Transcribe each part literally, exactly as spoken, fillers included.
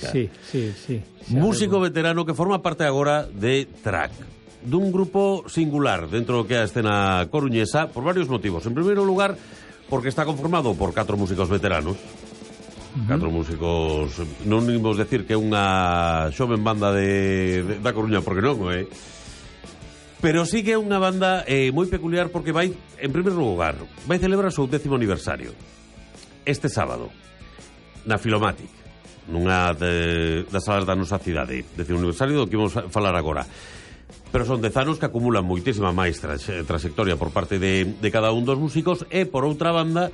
música. Sí, sí, sí. Músico veterano que forma parte agora de Track, dun grupo singular dentro do que é a escena coruñesa por varios motivos. En primeiro lugar, porque está conformado por catro músicos veteranos. Uh-huh. Catro músicos, non imos decir que é unha xoven banda de, de da Coruña, porque non, é. Pero sí que é unha banda eh, moi peculiar porque vai, en primeiro lugar, vai celebrar o seu décimo aniversario este sábado na Filomatic, nunha de, das salas da nosa cidade, décimo aniversario do que imos falar agora. Pero son dez anos que acumulan moitísima máis tra trayectoria por parte de, de cada un dos músicos e, por outra banda,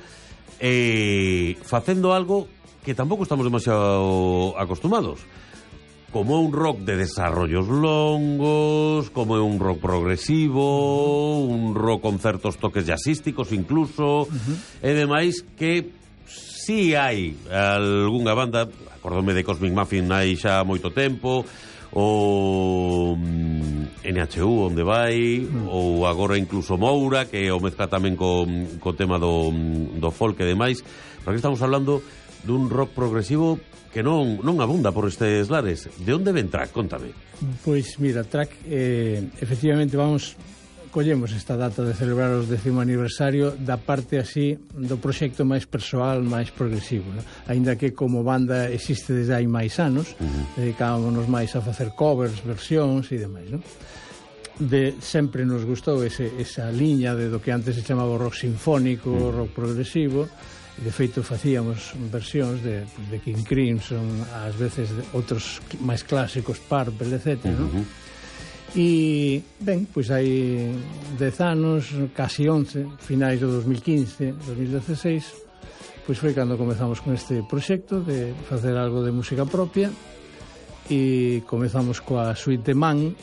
eh, facendo algo que tampouco estamos demasiado acostumados, como un rock de desarrollos longos, como un rock progresivo, un rock con certos toques jazzísticos incluso, uh-huh. e demais que si hai algunha banda, acordome de Cosmic Muffin hai xa moito tempo, ou N H U onde vai, uh-huh. ou agora incluso Moura, que o mezcla tamén co, co tema do, do folk e demais, porque estamos hablando dun rock progresivo que non, non abunda por estes lares. De onde ven Track? Contame. Pois mira, Track, eh, efectivamente vamos, collemos esta data de celebrar o décimo aniversario da parte así do proxecto máis persoal, máis progresivo, ¿no? Aínda que como banda existe desde hai máis anos, uh-huh. dedicámonos máis a facer covers, versións e demais, ¿no? De, sempre nos gustou ese, esa liña de do que antes se chamaba rock sinfónico, uh-huh. rock progresivo. De feito, facíamos versións de, de King Crimson, ás veces de outros máis clásicos, Purple, etcétera, uh-huh. ¿no? E, ben, pois hai dez anos, casi once, finais do dos mil quince, dos mil dezasseis, pois foi cando comezamos con este proxecto de facer algo de música propia, e comezamos coa suite de Man,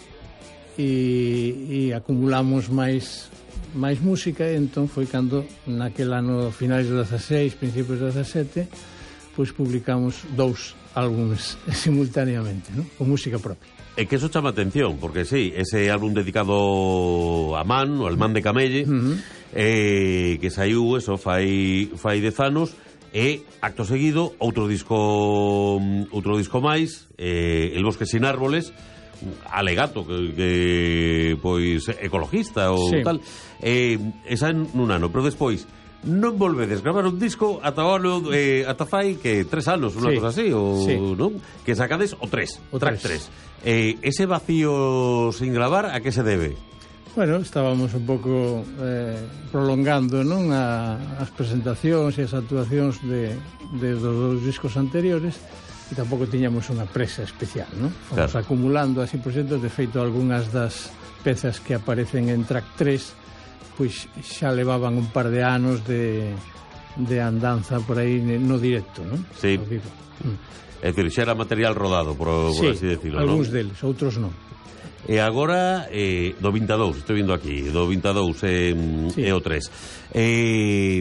e, e acumulamos máis máis música, e entón foi cando naquel ano, finais do dezasseis, principios do dezasete, pois publicamos dous álbumes simultaneamente, ¿no? Con música propia. E que eso chama atención, porque sí, ese álbum dedicado a Man, o al Man de Camelle, uh-huh. eh, que saiu eso fai fai dez anos, e acto seguido outro disco outro disco máis, eh, El Bosque sin Árboles, alegato que, que pois ecologista ou sí. tal, eh, esa nun ano, pero despois non volvedes gravar un disco ata o ano, eh, ata fai que tres anos, unha sí. cosa así, ou sí. non? Que sacades o tres, o Track tres. Eh, ese vacío sin gravar, a que se debe? Bueno, estábamos un pouco eh, prolongando, non, a, as presentacións e as actuacións de, de dos dos discos anteriores, e tampouco tiñamos unha presa especial, non? Fomos claro. acumulando así proxectos, de feito algunhas das pezas que aparecen en Track tres pois xa levaban un par de anos de, de andanza por aí no directo, non? Sí. Mm. É dicir, xa era material rodado, por, sí, por así decirlo, non? algúns deles, outros non. E agora, eh, do vinte e dous, estou vindo aquí, do vinte e dous e, sí. e o tres. Eh...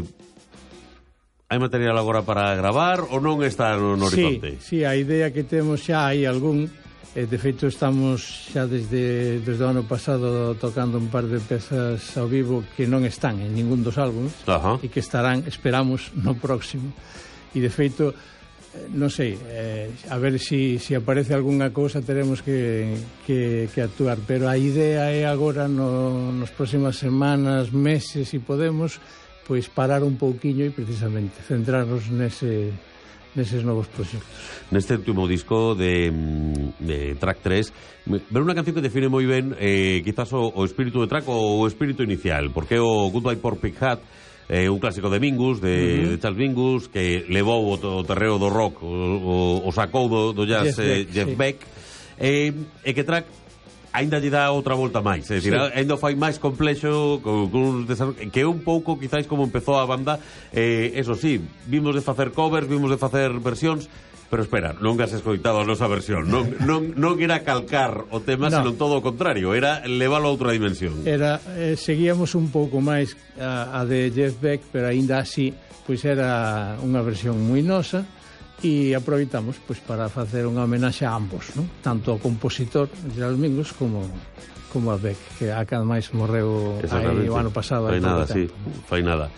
Hai material agora para gravar ou non está no horizonte? Sí, sí, a idea que temos xa hai algún, eh, de feito estamos xa desde, desde o ano pasado tocando un par de pezas ao vivo que non están en ningún dos álbuns, uh-huh. e que estarán, esperamos, no próximo. E de feito, eh, non sei, eh, a ver si, si aparece algunha cousa, teremos que, que, que actuar, pero a idea é agora no, nos próximas semanas, meses, se podemos, pois parar un pouquiño e precisamente centrarnos nese, neses novos proxectos. Neste último disco de, de Track tres, ver unha canción que define moi ben eh, quizás o, o espírito de Track ou o espírito inicial, porque o Goodbye Poor Pig Hat, eh, un clásico de Mingus, de, uh-huh. de Charles Mingus, que levou o, o terreo do rock, o, o sacou do, do jazz Jeff eh, Beck, Jeff sí. Beck, eh, e que Track aínda lle dá outra volta máis, é dicir, sí. aínda fai máis complexo, con, con que é un pouco quizáis como empezou a banda, eh, eso sí, vimos de facer covers, vimos de facer versións, pero espera, non has escoitado a nosa versión, non, non, non era calcar o tema, no. senón todo o contrario, era leválo a outra dimensión. Era, eh, seguíamos un pouco máis a, a de Jeff Beck, pero aínda así, pois era unha versión moi nosa, e aproveitamos pois para facer unha homenaxe a ambos, ¿no? Tanto ao compositor Gerald Mingus como como a Beck, que a cada máis morreu aí o ano pasado. Fai nada, sí, fai nada.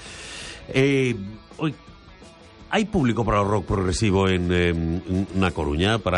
Eh, oi, hai público para o rock progresivo en, en na Coruña, para